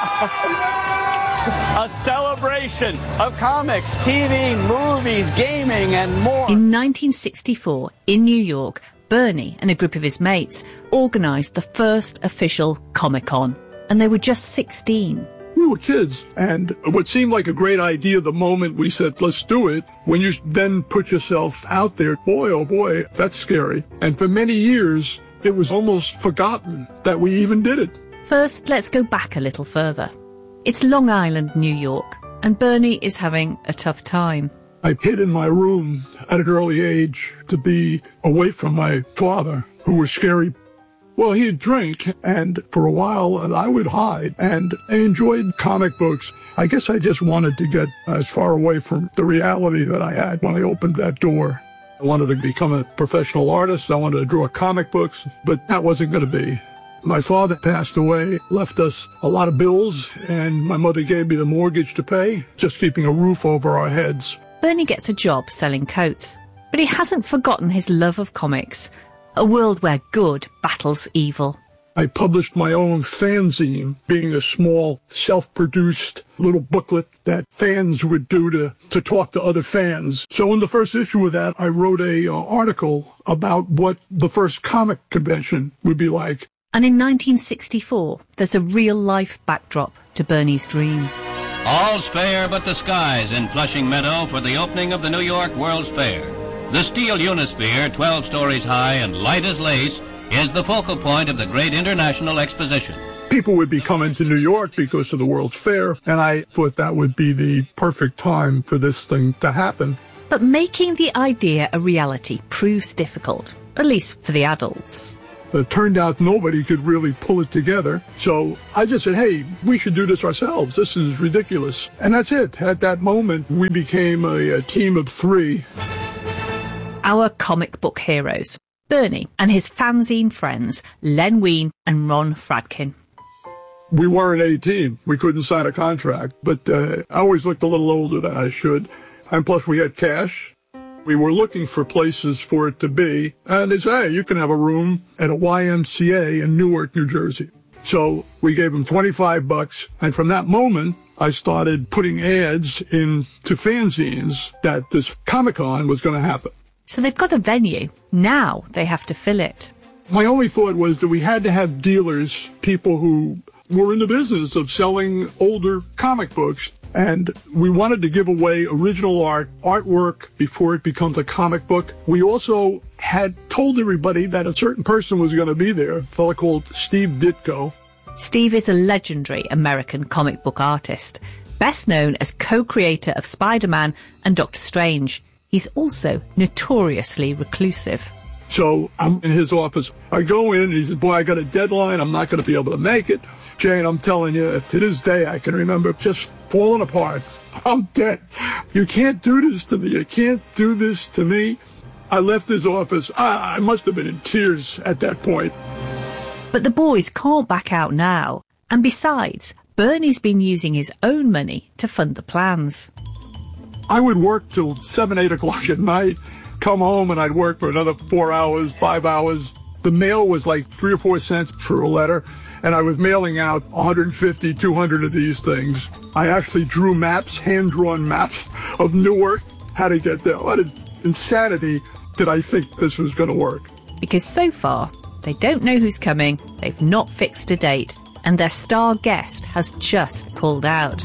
A celebration of comics, T V, movies, gaming, and more. In nineteen sixty-four, in New York, Bernie and a group of his mates organised the first official Comic-Con. And they were just sixteen. We were kids, and what seemed like a great idea the moment we said, let's do it, when you then put yourself out there, boy, oh boy, that's scary. And for many years, it was almost forgotten that we even did it. First, let's go back a little further. It's Long Island, New York, and Bernie is having a tough time. I hid in my room at an early age to be away from my father, who was scary. Well, he'd drink, and for a while I would hide, and I enjoyed comic books. I guess I just wanted to get as far away from the reality that I had when I opened that door. I wanted to become a professional artist. I wanted to draw comic books, but that wasn't going to be. My father passed away, left us a lot of bills, and my mother gave me the mortgage to pay, just keeping a roof over our heads. Bernie gets a job selling coats. But he hasn't forgotten his love of comics, a world where good battles evil. I published my own fanzine, being a small, self-produced little booklet that fans would do to, to talk to other fans. So in the first issue of that, I wrote a uh, article about what the first comic convention would be like. And in nineteen sixty-four, there's a real-life backdrop to Bernie's dream. All's fair but the skies in Flushing Meadow for the opening of the New York World's Fair. The steel Unisphere, twelve stories high and light as lace, is the focal point of the great international exposition. People would be coming to New York because of the World's Fair, and I thought that would be the perfect time for this thing to happen. But making the idea a reality proves difficult, at least for the adults. It turned out nobody could really pull it together, so I just said, hey, we should do this ourselves. This is ridiculous. And that's it. At that moment, we became a, a team of three. Our comic book heroes. Bernie and his fanzine friends, Len Wein and Ron Fradkin. We weren't eighteen. We couldn't sign a contract, but uh, I always looked a little older than I should. And plus we had cash. We were looking for places for it to be. And they said, hey, you can have a room at a Y M C A in Newark, New Jersey. So we gave them twenty-five bucks. And from that moment, I started putting ads into fanzines that this Comic-Con was going to happen. So they've got a venue. Now they have to fill it. My only thought was that we had to have dealers, people who were in the business of selling older comic books. And we wanted to give away original art, artwork, before it becomes a comic book. We also had told everybody that a certain person was going to be there, a fellow called Steve Ditko. Steve is a legendary American comic book artist, best known as co-creator of Spider-Man and Doctor Strange. He's also notoriously reclusive. So I'm in his office. I go in and he says, boy, I got a deadline. I'm not going to be able to make it. Jane, I'm telling you, to this day, I can remember just falling apart. I'm dead. You can't do this to me. You can't do this to me. I left his office. I, I must have been in tears at that point. But the boys can't back out now. And besides, Bernie's been using his own money to fund the plans. I would work till seven, eight o'clock at night, come home and I'd work for another four hours, five hours. The mail was like three or four cents for a letter, and I was mailing out one hundred fifty, two hundred of these things. I actually drew maps, hand-drawn maps of Newark, how to get there. What is insanity did I think this was going to work? Because so far, they don't know who's coming, they've not fixed a date, and their star guest has just pulled out.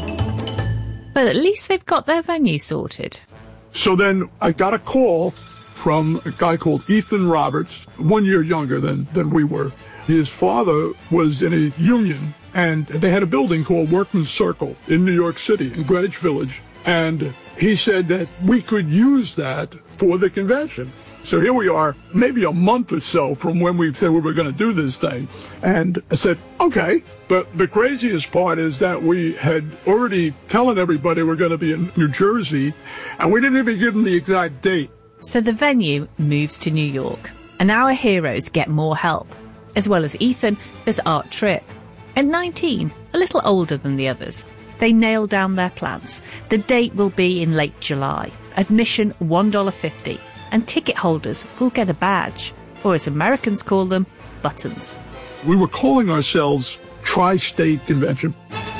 But at least they've got their venue sorted. So then I got a call from a guy called Ethan Roberts, one year younger than, than we were. His father was in a union, and they had a building called Workman's Circle in New York City, in Greenwich Village. And he said that we could use that for the convention. So here we are, maybe a month or so from when we said we were going to do this thing. And I said, okay. But the craziest part is that we had already telling everybody we're going to be in New Jersey, and we didn't even give them the exact date. So the venue moves to New York, and our heroes get more help. As well as Ethan, there's Art Tripp. At nineteen, a little older than the others, they nail down their plans. The date will be in late July. Admission one dollar fifty. And ticket holders will get a badge, or as Americans call them, buttons. We were calling ourselves Tri-State Convention.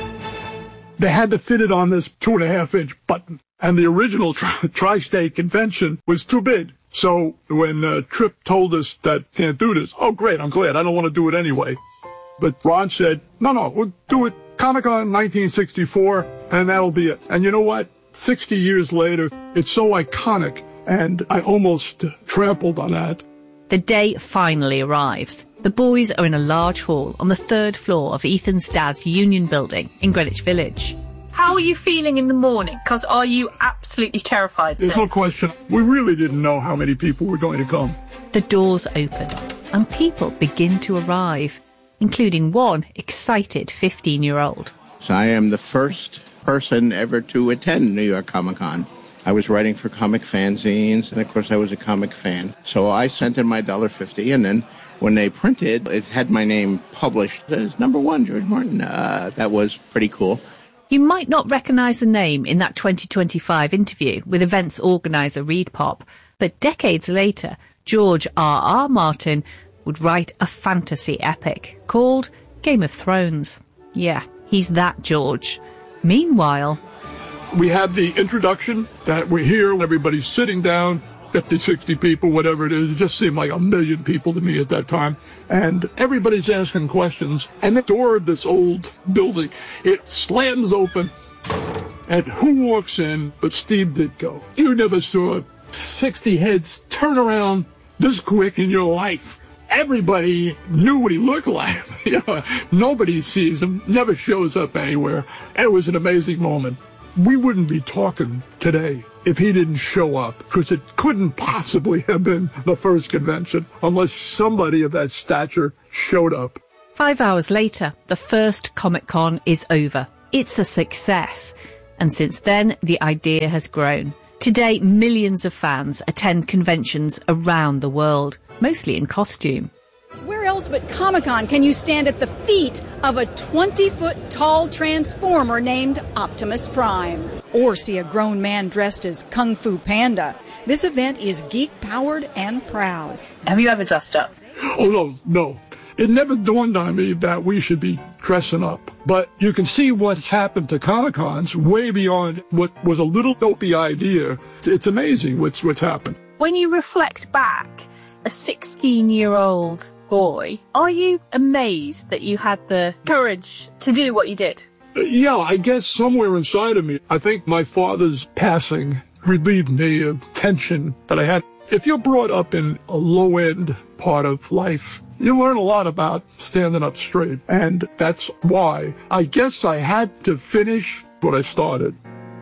They had to fit it on this two and a half inch button, and the original tri- Tri-State Convention was too big. So when uh, Tripp told us that can't do this, oh great, I'm glad, I don't want to do it anyway. But Ron said, no, no, we'll do it Comic-Con nineteen sixty-four, and that'll be it. And you know what? sixty years later, it's so iconic. And I almost trampled on that. The day finally arrives. The boys are in a large hall on the third floor of Ethan's dad's union building in Greenwich Village. How are you feeling in the morning? Because are you absolutely terrified? There's no question. We really didn't know how many people were going to come. The doors open and people begin to arrive, including one excited fifteen-year-old. So I am the first person ever to attend New York Comic Con. I was writing for comic fanzines, and of course I was a comic fan. So I sent in my one dollar fifty, and then when they printed, it had my name published as number one, George Martin. Uh, that was pretty cool. You might not recognise the name in that twenty twenty-five interview with events organiser Reed Pop, But decades later, George R R. Martin would write a fantasy epic called Game of Thrones. Yeah, he's that George. Meanwhile, we had the introduction that we're here, everybody's sitting down, fifty, sixty people, whatever it is. It just seemed like a million people to me at that time. And everybody's asking questions. And the door of this old building, it slams open. And who walks in but Steve Ditko? You never saw sixty heads turn around this quick in your life. Everybody knew what he looked like. You know, nobody sees him, never shows up anywhere. And it was an amazing moment. We wouldn't be talking today if he didn't show up, because it couldn't possibly have been the first convention unless somebody of that stature showed up. Five hours later, the first Comic-Con is over. It's a success. And since then, the idea has grown. Today, millions of fans attend conventions around the world, mostly in costume. Where else but Comic-Con can you stand at the feet of a twenty-foot tall transformer named Optimus Prime? Or see a grown man dressed as Kung Fu Panda? This event is geek-powered and proud. Have you ever dressed up? Oh, no, no. It never dawned on me that we should be dressing up. But you can see what's happened to Comic-Cons way beyond what was a little dopey idea. It's amazing what's, what's happened. When you reflect back, a sixteen-year-old boy, are you amazed that you had the courage to do what you did? Uh, yeah, I guess somewhere inside of me, I think my father's passing relieved me of tension that I had. If you're brought up in a low-end part of life, you learn a lot about standing up straight. And that's why I guess I had to finish what I started.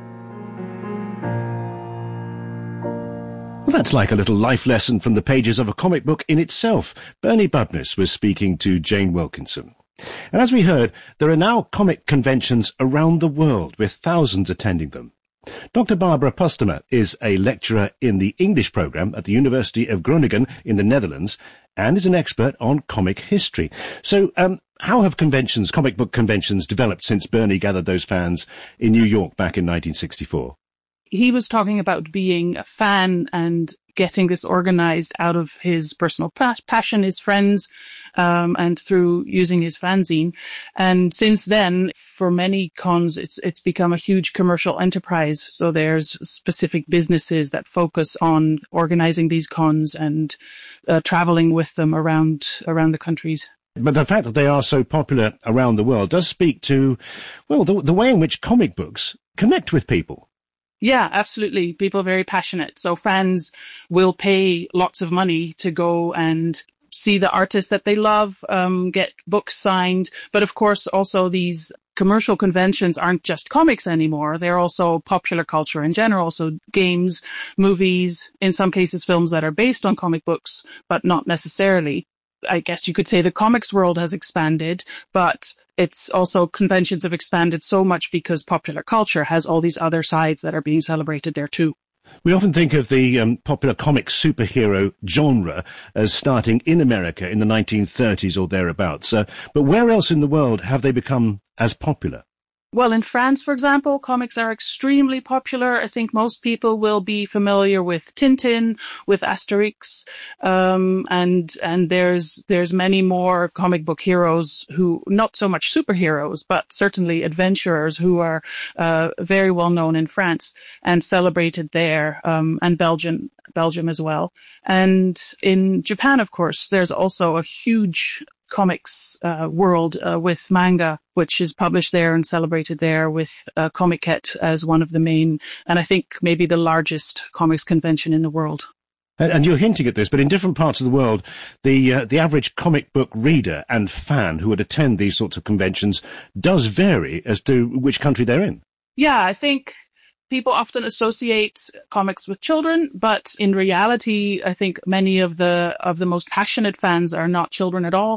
Well, that's like a little life lesson from the pages of a comic book in itself. Bernie Bubness was speaking to Jane Wilkinson. And as we heard, there are now comic conventions around the world with thousands attending them. Doctor Barbara Postema is a lecturer in the English programme at the University of Groningen in the Netherlands and is an expert on comic history. So, um, how have conventions, comic book conventions, developed since Bernie gathered those fans in New York back in nineteen sixty-four? He was talking about being a fan and getting this organized out of his personal pa- passion, his friends, um, and through using his fanzine. And since then, for many cons, it's it's become a huge commercial enterprise. So there's specific businesses that focus on organizing these cons and uh, traveling with them around around the countries. But the fact that they are so popular around the world does speak to, well, the, the way in which comic books connect with people. Yeah, absolutely. People are very passionate. So fans will pay lots of money to go and see the artists that they love, um, get books signed. But of course, also these commercial conventions aren't just comics anymore. They're also popular culture in general. So games, movies, in some cases films that are based on comic books, but not necessarily. I guess you could say the comics world has expanded, but it's also conventions have expanded so much because popular culture has all these other sides that are being celebrated there too. We often think of the um, popular comic superhero genre as starting in America in the nineteen thirties or thereabouts. Uh, but where else in the world have they become as popular? Well, in France, for example, comics are extremely popular. I think most people will be familiar with Tintin, with Asterix, um, and and there's there's many more comic book heroes who, not so much superheroes, but certainly adventurers who are uh, very well known in France and celebrated there, um, and Belgium, Belgium as well. And in Japan, of course, there's also a huge comics uh, world uh, with manga, which is published there and celebrated there, with uh, Comiket as one of the main, and I think maybe the largest comics convention in the world. And, and you're hinting at this, but in different parts of the world, the uh, the average comic book reader and fan who would attend these sorts of conventions does vary as to which country they're in. Yeah, I think people often associate comics with children, but in reality, I think many of the of the most passionate fans are not children at all.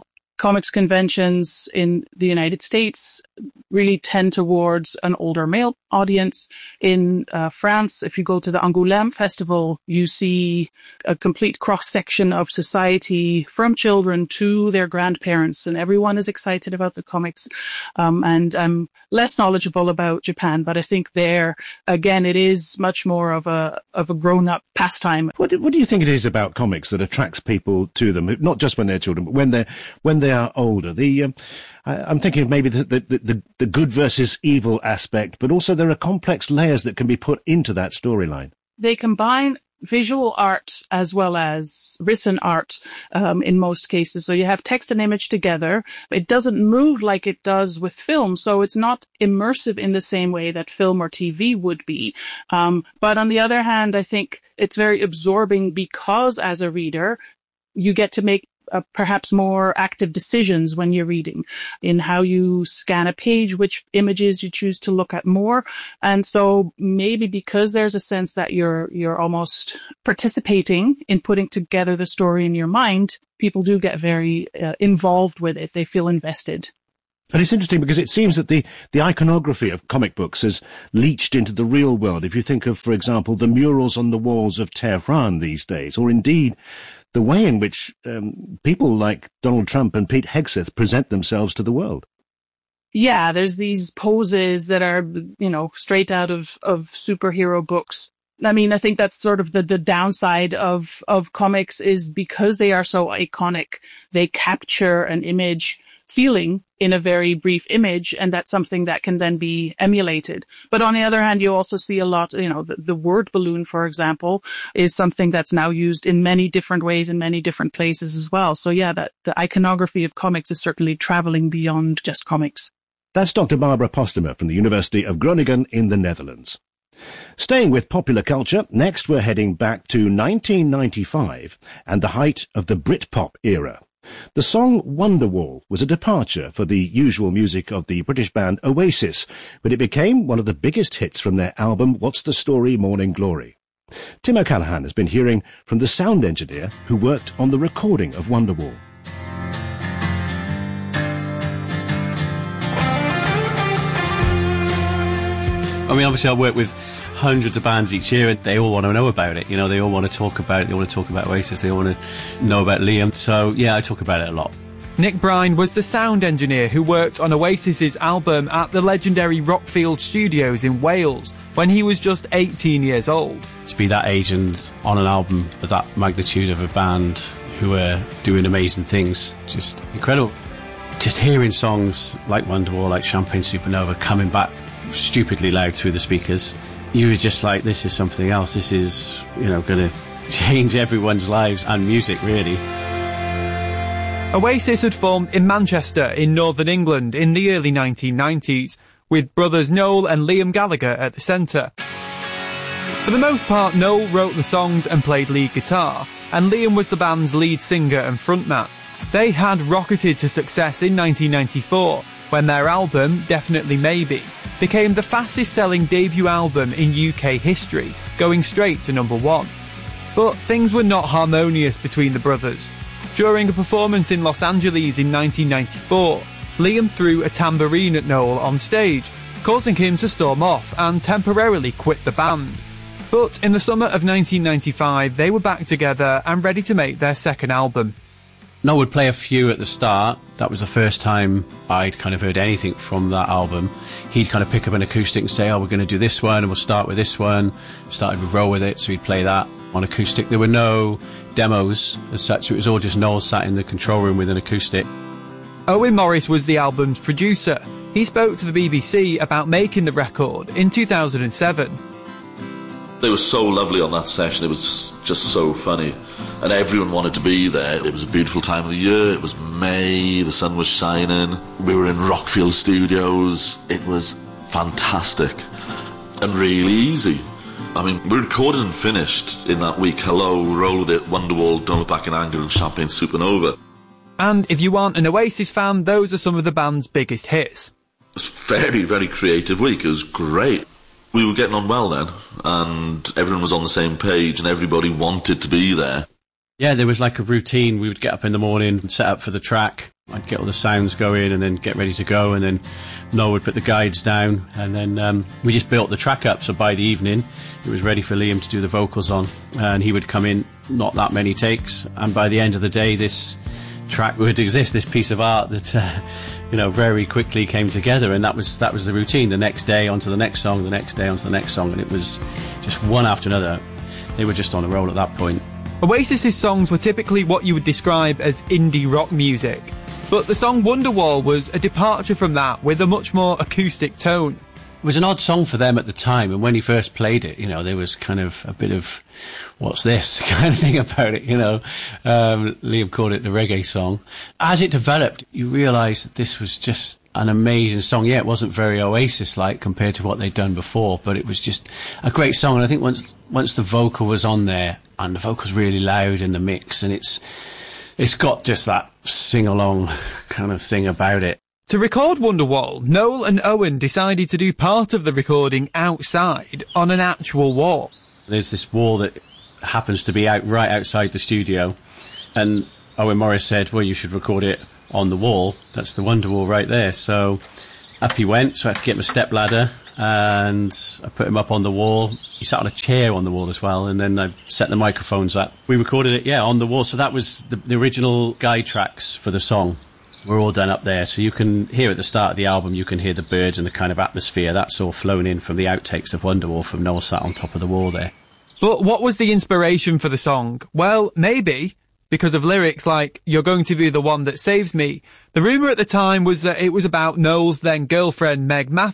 comics conventions in the United States really tend towards an older male audience. In uh, France, if you go to the Angoulême Festival, you see a complete cross-section of society from children to their grandparents, and everyone is excited about the comics. Um, and I'm less knowledgeable about Japan, but I think there, again, it is much more of a of a grown-up pastime. What do, what do you think it is about comics that attracts people to them, not just when they're children, but when they're when they are older? The um, I, I'm thinking of maybe the the, the the good versus evil aspect, but also there are complex layers that can be put into that storyline. They combine visual art as well as written art um, in most cases. So you have text and image together. It doesn't move like it does with film, so it's not immersive in the same way that film or T V would be. Um, but on the other hand, I think it's very absorbing because as a reader, you get to make Uh, perhaps more active decisions when you're reading in how you scan a page, which images you choose to look at more. And so maybe because there's a sense that you're you're almost participating in putting together the story in your mind, people do get very uh, involved with it. They feel invested. And it's interesting because it seems that the, the iconography of comic books has leached into the real world. If you think of, for example, the murals on the walls of Tehran these days, or indeed the way in which um, people like Donald Trump and Pete Hegseth present themselves to the world. Yeah, there's these poses that are, you know, straight out of, of superhero books. I mean, I think that's sort of the, the downside of, of comics is because they are so iconic, they capture an image feeling in a very brief image, and that's something that can then be emulated. But on the other hand, you also see a lot, you know, the, the word balloon, for example, is something that's now used in many different ways in many different places as well. So yeah, that the iconography of comics is certainly traveling beyond just comics. That's Doctor Barbara Postema from the University of Groningen in the Netherlands. Staying with popular culture, next we're heading back to nineteen ninety-five and the height of the Britpop era. The song Wonderwall was a departure for the usual music of the British band Oasis, but it became one of the biggest hits from their album What's the Story, Morning Glory. Tim O'Callaghan has been hearing from the sound engineer who worked on the recording of Wonderwall. I mean, obviously I work with hundreds of bands each year and they all want to know about it. You know, they all want to talk about it. They want to talk about Oasis. They all want to know about Liam. So, yeah, I talk about it a lot. Nick Brine was the sound engineer who worked on Oasis's album at the legendary Rockfield Studios in Wales when he was just eighteen years old. To be that age and on an album of that magnitude of a band who are doing amazing things, just incredible. Just hearing songs like Wonderwall, like Champagne Supernova coming back stupidly loud through the speakers, you were just like, this is something else. This is, you know, going to change everyone's lives and music, really. Oasis had formed in Manchester in northern England in the early nineteen nineties, with brothers Noel and Liam Gallagher at the centre. For the most part, Noel wrote the songs and played lead guitar, and Liam was the band's lead singer and frontman. They had rocketed to success in nineteen ninety-four, when their album, Definitely Maybe, became the fastest-selling debut album in U K history, going straight to number one. But things were not harmonious between the brothers. During a performance in Los Angeles in nineteen ninety-four, Liam threw a tambourine at Noel on stage, causing him to storm off and temporarily quit the band. But in the summer of nineteen ninety-five, they were back together and ready to make their second album. Noel would play a few at the start. That was the first time I'd kind of heard anything from that album. He'd kind of pick up an acoustic and say, oh, we're going to do this one, and we'll start with this one. Started with Roll With It, so he'd play that on acoustic. There were no demos as such. It was all just Noel sat in the control room with an acoustic. Owen Morris was the album's producer. He spoke to the B B C about making the record in two thousand seven. They were so lovely on that session. It was just, just so funny. And everyone wanted to be there. It was a beautiful time of the year. It was May, the sun was shining. We were in Rockfield Studios. It was fantastic and really easy. I mean, we recorded and finished in that week Hello, Roll With It, Wonderwall, Don't Look Back in Anger and Champagne Supernova. And if you aren't an Oasis fan, those are some of the band's biggest hits. It was a very, very creative week. It was great. We were getting on well then, and everyone was on the same page and everybody wanted to be there. Yeah, there was like a routine. We would get up in the morning and set up for the track. I'd get all the sounds going and then get ready to go, and then Noel would put the guides down, and then um, we just built the track up. So by the evening, it was ready for Liam to do the vocals on, and he would come in, not that many takes, and by the end of the day, this track would exist, this piece of art that, uh, you know, very quickly came together, and that was that was the routine. The next day, onto the next song, the next day, onto the next song, and it was just one after another. They were just on a roll at that point. Oasis's songs were typically what you would describe as indie rock music, but the song Wonderwall was a departure from that with a much more acoustic tone. It was an odd song for them at the time, and when he first played it, you know, there was kind of a bit of, what's this kind of thing about it, you know. Um, Liam called it the reggae song. As it developed, you realise that this was just an amazing song. Yeah, it wasn't very Oasis-like compared to what they'd done before, but it was just a great song. And I think once once the vocal was on there, and the vocal's really loud in the mix, and it's it's got just that sing-along kind of thing about it. To record Wonderwall, Noel and Owen decided to do part of the recording outside on an actual wall. There's this wall that happens to be out right outside the studio, and Owen Morris said, well, you should record it on the wall. That's the Wonderwall right there. So up he went, so I had to get my stepladder, and I put him up on the wall. He sat on a chair on the wall as well, and then I set the microphones up. We recorded it, yeah, on the wall. So that was the, the original guide tracks for the song. We're all done up there, so you can hear at the start of the album, you can hear the birds and the kind of atmosphere. That's all flown in from the outtakes of Wonderwall from Noel sat on top of the wall there. But what was the inspiration for the song? Well, maybe because of lyrics like, "You're going to be the one that saves me." The rumour at the time was that it was about Noel's then girlfriend Meg Matthews.